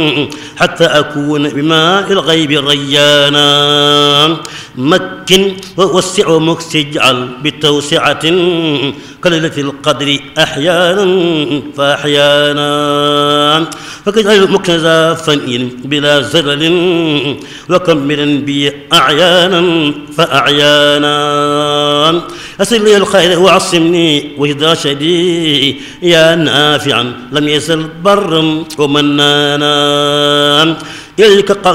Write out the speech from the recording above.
حتى أكون بماء الغيب ريانا مكن ووسع ومكس اجعل بتوسعة كليلة القدر أحيانا فأحيانا فكجعل مكنزا فنئ بلا زلل وكملا بي أعيانا فأعيانا أسر لي الخير وعصمني وإذا شدي يا نافعا لم يزل برا ومنانا إليك